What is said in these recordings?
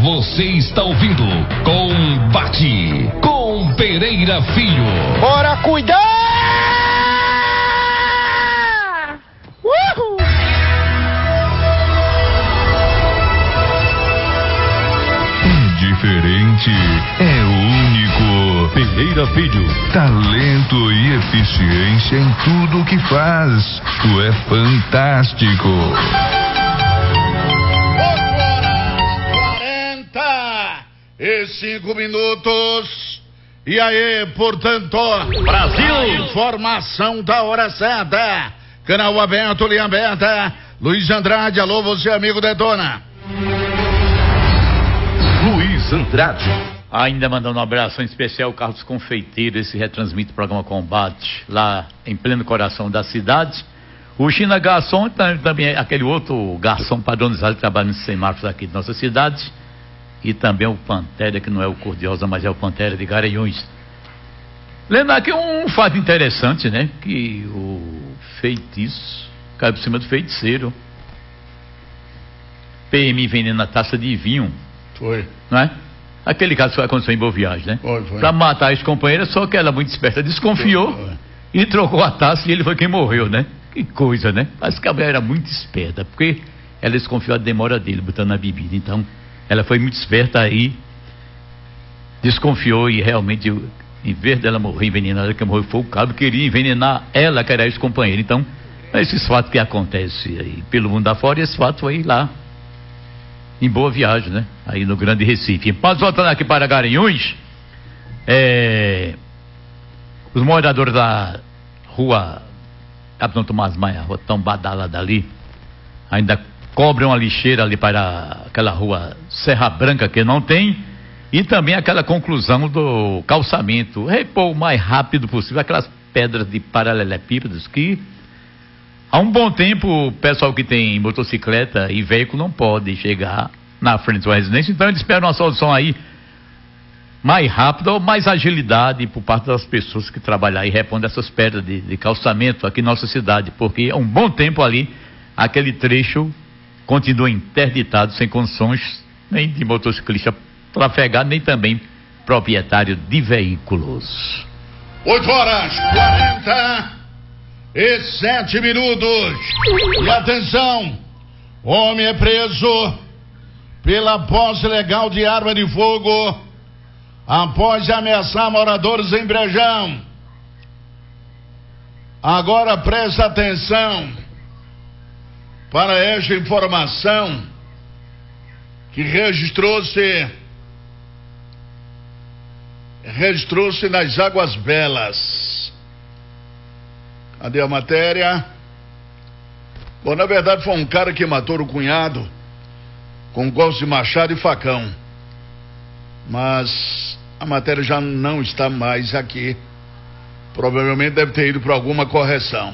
Você está ouvindo Combate com Pereira Filho. Bora cuidar! Uhul! Diferente, é único. Pereira Filho, talento e eficiência em tudo o que faz. Tu é fantástico. 8h45. E aí, portanto, Brasil! Informação da hora certa. Canal aberto, linha aberta. Luiz Andrade, alô, você amigo Detona. Luiz Andrade. Ainda mandando um abraço em especial ao Carlos Confeiteiro, esse retransmite o programa Combate, lá em pleno coração da cidade. O China Garçom, também aquele outro garçom padronizado que trabalha nos semáforos aqui de nossa cidade. E também o Pantera, que não é o Cordiosa, mas é o Pantera de Garanhuns. Lembrar aqui um fato interessante, né? Que o feitiço caiu por cima do feiticeiro. PM envenena a taça de vinho. Foi. Não é? Aquele caso que aconteceu em Boa Viagem, né? Foi. Pra matar a ex-companheira, só que ela, muito esperta, desconfiou e trocou a taça e ele foi quem morreu, né? Que coisa, né? Mas que a mulher era muito esperta, porque ela desconfiou da demora dele botando na bebida. Então, ela foi muito esperta aí, desconfiou e realmente, em vez dela morrer envenenada, que morreu foi o cabo, queria envenenar ela, que era a ex-companheira. Então, esses fatos que acontecem aí pelo mundo afora, e esse fato foi lá em Boa Viagem, né? Aí no Grande Recife. Mas voltando aqui para Garanhuns, os moradores da rua Capitão Tomás Maia, rua tão badalada ali, ainda cobrem uma lixeira ali para aquela rua Serra Branca que não tem, e também aquela conclusão do calçamento, repor o mais rápido possível aquelas pedras de paralelepípedos que há um bom tempo o pessoal que tem motocicleta e veículo não pode chegar na frente da residência, então eles esperam uma solução aí mais rápida ou mais agilidade por parte das pessoas que trabalham e repõem essas pedras de calçamento aqui em nossa cidade, porque há um bom tempo ali aquele trecho continua interditado, sem condições nem de motociclista trafegado, nem também proprietário de veículos. 8h47. E atenção, homem é preso pela posse ilegal de arma de fogo após ameaçar moradores em Brejão. Agora presta atenção para esta informação que registrou-se nas Águas Belas. Cadê a matéria? Bom, na verdade foi um cara que matou o cunhado com golpes de machado e facão. Mas a matéria já não está mais aqui. Provavelmente deve ter ido para alguma correção.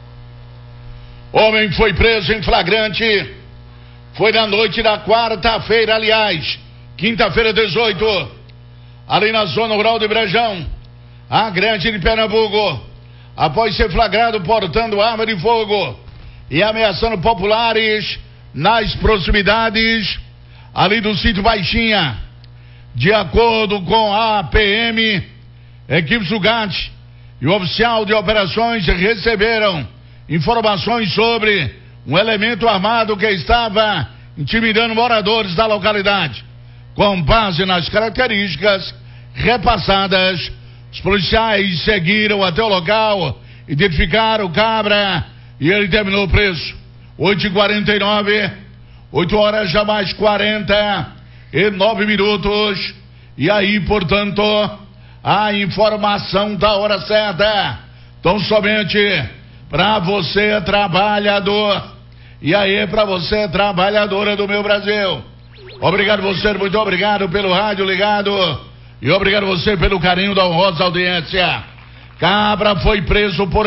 Homem foi preso em flagrante. Foi na noite da quarta-feira, aliás, quinta-feira 18, ali na zona rural de Brejão, a Grande de Pernambuco, após ser flagrado portando arma de fogo e ameaçando populares nas proximidades ali do sítio Baixinha. De acordo com a PM, equipe Sugate e o oficial de operações receberam informações sobre um elemento armado que estava intimidando moradores da localidade. Com base nas características repassadas, os policiais seguiram até o local, identificaram o cabra e ele terminou preso. 8h49, 8h já mais 49. E aí, portanto, a informação da hora certa. Então, somente para você, trabalhador, e aí para você, trabalhadora do meu Brasil. Obrigado você, muito obrigado pelo rádio ligado, e obrigado você pelo carinho da honrosa audiência. Cabra foi preso por